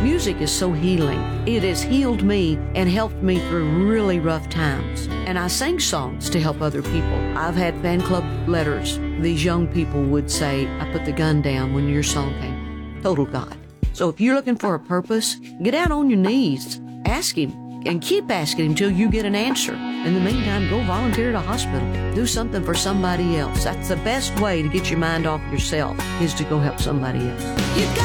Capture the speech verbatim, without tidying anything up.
Music is so healing. It has healed me and helped me through really rough times. And I sing songs to help other people. I've had fan club letters. These young people would say, I put the gun down when your song came. Total God. So if you're looking for a purpose, get out on your knees, ask Him, and keep asking Him until you get an answer. In the meantime, go volunteer at a hospital. Do something for somebody else. That's the best way to get your mind off yourself, is to go help somebody else. You got